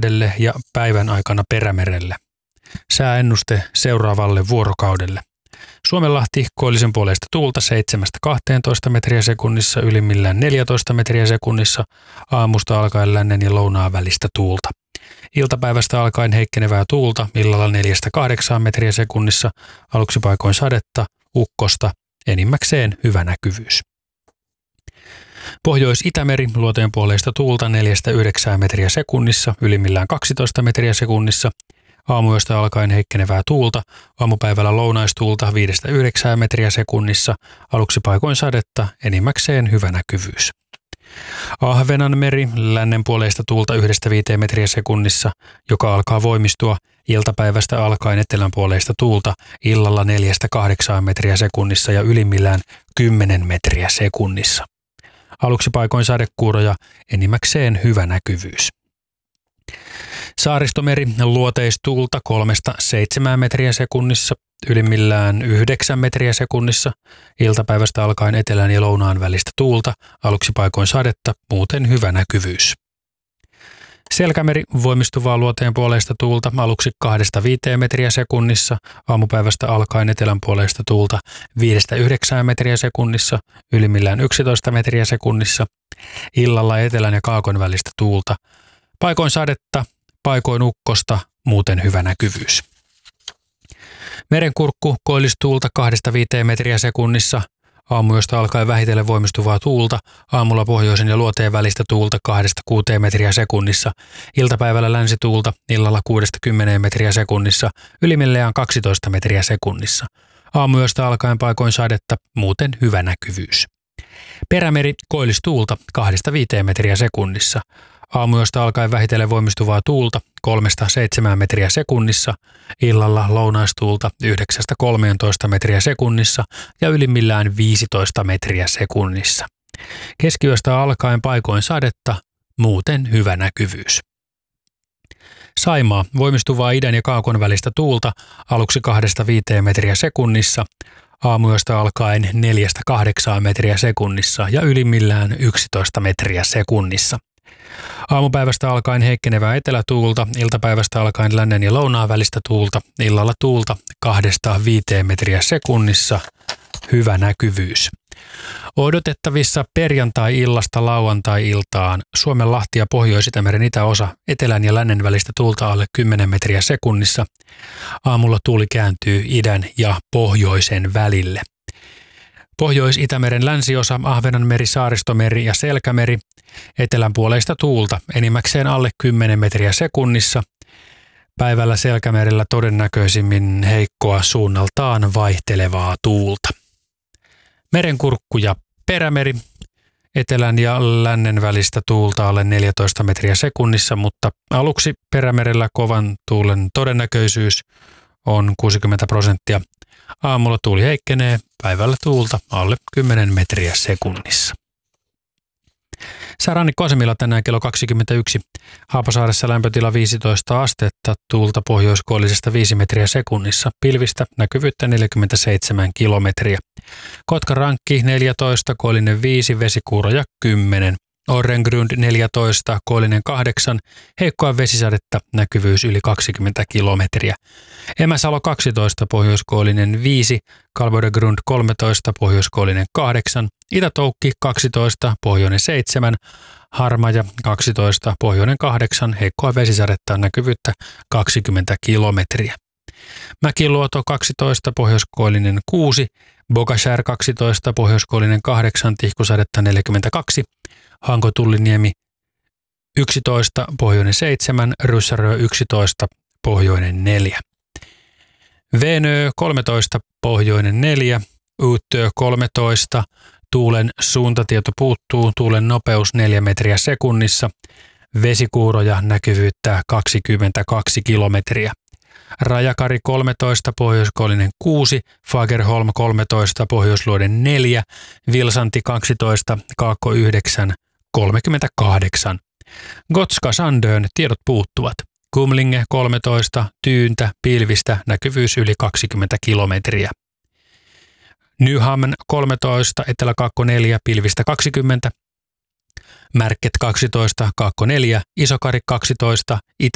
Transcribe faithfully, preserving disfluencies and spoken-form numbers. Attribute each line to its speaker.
Speaker 1: Vuorokaudelle ja päivän aikana Perämerelle. Sääennuste seuraavalle vuorokaudelle. Suomenlahti koillisen puoleista tuulta seitsemästä kahteentoista metriä sekunnissa, ylimmillään neljätoista metriä sekunnissa, aamusta alkaen lännen ja lounaan välistä tuulta. Iltapäivästä alkaen heikkenevää tuulta, illalla neljästä kahdeksaan metriä sekunnissa, aluksi paikoin sadetta, ukkosta, enimmäkseen hyvä näkyvyys. Pohjois-Itämeri luoteen puoleista tuulta neljästä yhdeksään metriä sekunnissa, ylimmillään kaksitoista metriä sekunnissa, aamuyöstä alkaen heikkenevää tuulta, aamupäivällä lounaistuulta viidestä yhdeksään metriä sekunnissa, aluksi paikoin sadetta, enimmäkseen hyvä näkyvyys. Ahvenanmeri lännen puoleista tuulta yhdestä viiteen metriä sekunnissa, joka alkaa voimistua, iltapäivästä alkaen etelän puoleista tuulta, illalla neljästä kahdeksaan metriä sekunnissa ja ylimmillään kymmenen metriä sekunnissa. Aluksi paikoin sadekuuroja, enimmäkseen hyvä näkyvyys. Saaristomeri luoteistuulta kolmesta seitsemään metriä sekunnissa, ylimmillään yhdeksän metriä sekunnissa, iltapäivästä alkaen etelän ja lounaan välistä tuulta, aluksi paikoin sadetta, muuten hyvä näkyvyys. Selkämeri voimistuvaa luoteen puoleista tuulta aluksi kahdesta viiteen metriä sekunnissa, aamupäivästä alkaen etelän puoleista tuulta viidestä yhdeksään metriä sekunnissa, ylimmillään yksitoista metriä sekunnissa, illalla etelän ja kaakon välistä tuulta, paikoin sadetta, paikoin ukkosta, muuten hyvä näkyvyys. Merenkurkku koillistuulta kahdesta viiteen metriä sekunnissa, aamuyöstä alkaen vähitellen voimistuvaa tuulta, aamulla pohjoisen ja luoteen välistä tuulta kahdesta kuuteen metriä sekunnissa, iltapäivällä länsituulta, illalla kuudesta kymmeneen metriä sekunnissa, ylimmillään kaksitoista metriä sekunnissa. Aamuyöstä alkaen paikoin sadetta, muuten hyvä näkyvyys. Perämeri koillistuulta kahdesta viiteen metriä sekunnissa, aamuyöstä alkaen vähitellen voimistuvaa tuulta kolmesta seitsemään metriä sekunnissa, illalla lounaistuulta yhdeksästä kolmeentoista metriä sekunnissa ja ylimmillään viisitoista metriä sekunnissa. Keskiyöstä alkaen paikoin sadetta, muuten hyvä näkyvyys. Saimaa voimistuvaa idän ja kaakon välistä tuulta aluksi kahdesta viiteen metriä sekunnissa, aamuyöstä alkaen neljästä kahdeksaan metriä sekunnissa ja ylimmillään yksitoista metriä sekunnissa. Aamupäivästä alkaen heikkenevää etelätuulta, iltapäivästä alkaen lännen ja lounaan välistä tuulta, illalla tuulta kahdesta viiteen metriä sekunnissa, hyvä näkyvyys. Odotettavissa perjantai-illasta lauantai-iltaan Suomenlahti ja Pohjois-Itämeren itäosa, etelän ja lännen välistä tuulta alle kymmenen metriä sekunnissa. Aamulla tuuli kääntyy idän ja pohjoisen välille. Pohjois-Itämeren länsiosa, Ahvenanmeri, Saaristomeri ja Selkämeri, etelän puoleista tuulta, enimmäkseen alle kymmenen metriä sekunnissa. Päivällä Selkämerellä todennäköisimmin heikkoa suunnaltaan vaihtelevaa tuulta. Merenkurkku ja Perämeri, etelän ja lännen välistä tuulta alle neljätoista metriä sekunnissa, mutta aluksi Perämerellä kovan tuulen todennäköisyys on kuusikymmentä prosenttia. Aamulla tuuli heikkenee, päivällä tuulta alle kymmenen metriä sekunnissa. Säärannikkoasemilla tänään kello kaksikymmentäyksi. Haapasaaressa lämpötila viisitoista astetta, tuulta pohjoiskoillisesta viisi metriä sekunnissa, pilvistä näkyvyyttä neljäkymmentäseitsemän kilometriä. Kotkarankki neljätoista, koillinen viisi, vesikuuroja kymmenen. Orrengrund neljätoista, koillinen kahdeksan, heikkoa vesisadetta, näkyvyys yli kaksikymmentä kilometriä. Emäsalo kaksitoista, pohjoiskoillinen viisi, Kalvodegrund kolmetoista, pohjoiskoillinen kahdeksan, Itä-Toukki kaksitoista, pohjoinen seitsemän, Harmaja kaksitoista, pohjoinen kahdeksan, heikkoa vesisadetta, näkyvyyttä kaksikymmentä kilometriä. Mäkiluoto kaksitoista, pohjoiskoillinen kuusi, Bogashär kaksitoista, pohjoiskoillinen kahdeksan, tihkusadetta neljäkymmentäkaksi, Hanko-Tulliniemi yksitoista, pohjoinen seitsemän, Ryssärö yksitoista, pohjoinen neljä. Veenö kolmetoista, pohjoinen neljä, Uutö kolmetoista, tuulen suuntatieto puuttuu, tuulen nopeus neljä metriä sekunnissa, vesikuuroja näkyvyyttä kaksikymmentäkaksi kilometriä. Rajakari kolmetoista, pohjoiskoillinen kuusi, Fagerholm kolmetoista, pohjoisluoden neljä, Vilsanti kaksitoista, Kaakko yhdeksän, kolmekymmentäkahdeksan. Gotska Sandön tiedot puuttuvat. Kumlinge kolmetoista, tyyntä, pilvistä, näkyvyys yli kaksikymmentä kilometriä. Nyhamn kolmetoista, Etelä-Kaakko neljä, pilvistä kaksikymmentä. Märket kaksitoista, Kaakko neljä, Isokari kaksitoista, Itä